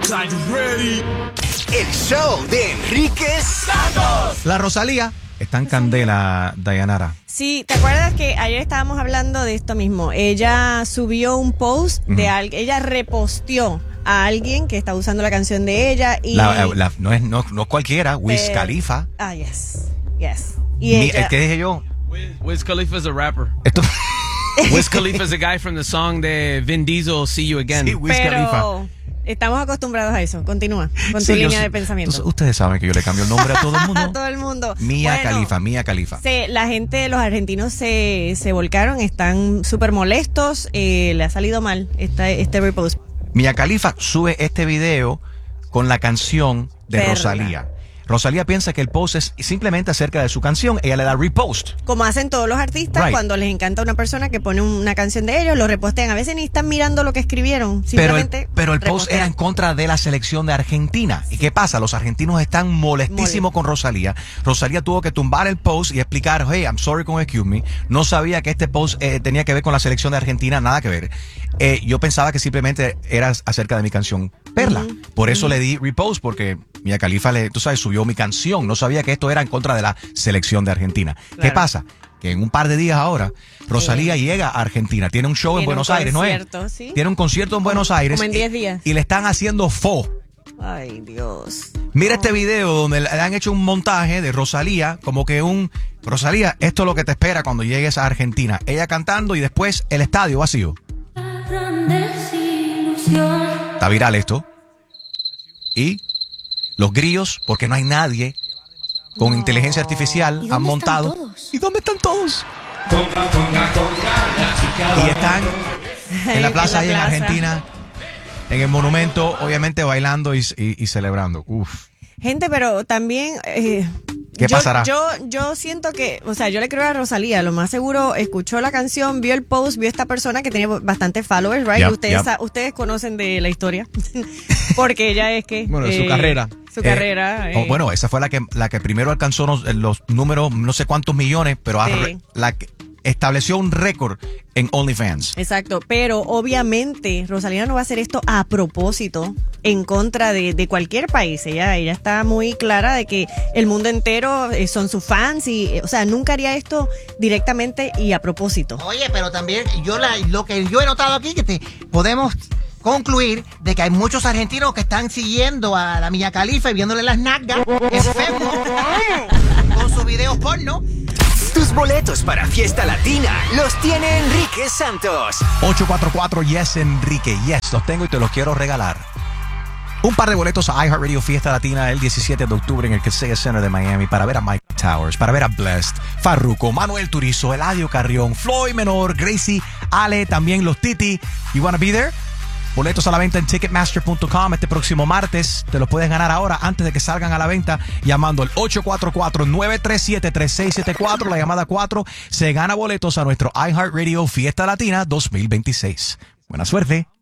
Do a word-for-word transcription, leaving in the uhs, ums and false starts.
El show de Enrique Santos. La Rosalía está en candela, Dayanara. Sí, ¿te acuerdas que ayer estábamos hablando de esto mismo? Ella subió un post de uh-huh. alguien, ella reposteó a alguien que está usando la canción de ella y la, la, no es no, no cualquiera, Wiz Khalifa. Ah, yes, yes. Y Mi, ella, ¿qué dije yo? Wiz, Wiz Khalifa is a rapper. Esto Wiz Khalifa is a guy from the song de Vin Diesel, See You Again. Sí, Wiz Pero Khalifa. Estamos acostumbrados a eso. Continúa con sí, tu línea yo, de pensamiento. Entonces, ustedes saben que yo le cambio el nombre a todo el mundo. A todo el mundo. Mia bueno, Khalifa, Mia Khalifa. Se, la gente, los argentinos se, se volcaron, están súper molestos. Eh, le ha salido mal esta, este repost. Mia Khalifa sube este video con la canción de Perla. Rosalía. Rosalía piensa que el post es simplemente acerca de su canción. Ella le da repost. Como hacen todos los artistas right. cuando les encanta una persona que pone una canción de ellos, lo repostean. A veces ni están mirando lo que escribieron. Simplemente pero el, pero el post era en contra de la selección de Argentina. ¿Y qué pasa? Los argentinos están molestísimos Mole. con Rosalía. Rosalía tuvo que tumbar el post y explicar, hey, I'm sorry con excuse me. No sabía que este post eh, tenía que ver con la selección de Argentina. Nada que ver. Eh, yo pensaba que simplemente era acerca de mi canción Perla. Uh-huh. Por eso uh-huh. le di repost, porque Mia Khalifa, le, tú sabes, subió mi canción. No sabía que esto era en contra de la selección de Argentina. Claro. ¿Qué pasa? Que en un par de días ahora, Rosalía sí. llega a Argentina. Tiene un show tiene en Buenos Aires, ¿no es? ¿Sí? Tiene un concierto en Buenos Aires. Como en diez días. Y, y le están haciendo fo. Ay, Dios. Mira oh. este video donde le han hecho un montaje de Rosalía, como que un... Rosalía, esto es lo que te espera cuando llegues a Argentina. Ella cantando y después el estadio vacío. Está viral esto. Y los grillos, porque no hay nadie con no. inteligencia artificial, han montado. ¿Y dónde están todos? Y están en la plaza ahí en, en Argentina, en el monumento, obviamente bailando y, y, y celebrando. Uf. Gente, pero también... Eh, ¿Qué yo, pasará? Yo, yo siento que, o sea, yo le creo a Rosalía, lo más seguro escuchó la canción, vio el post, vio esta persona que tenía bastantes followers, right? Yep, ustedes, yep. ustedes conocen de la historia, porque ella es que... Bueno, eh, su carrera. Su eh, carrera. Oh, eh. bueno, esa fue la que, la que primero alcanzó los, los números, no sé cuántos millones, pero sí. la que estableció un récord en OnlyFans. Exacto, pero obviamente Rosalía no va a hacer esto a propósito en contra de, de cualquier país. Ella, ella está muy clara de que el mundo entero eh, son sus fans y, o sea, nunca haría esto directamente y a propósito. Oye, pero también yo la, lo que yo he notado aquí que te podemos concluir de que hay muchos argentinos que están siguiendo a la Mia Khalifa y viéndole las nalgas en Facebook con sus videos porno. Tus boletos para Fiesta Latina los tiene Enrique Santos. ocho cuatro cuatro Yes Enrique. Yes, los tengo y te los quiero regalar. Un par de boletos a iHeartRadio Fiesta Latina el diecisiete de octubre en el Kaseya Center de Miami para ver a Mike Towers, para ver a Blessed, Farruko, Manuel Turizo, Eladio Carrión, Floyd Menor, Gracie, Ale, también los Titi. You wanna be there? Boletos a la venta en ticketmaster punto com este próximo martes. Te los puedes ganar ahora antes de que salgan a la venta llamando al ocho cuatro cuatro, nueve tres siete, tres seis siete cuatro. La llamada cuatro se gana boletos a nuestro iHeartRadio Fiesta Latina dos mil veintiséis. Buena suerte.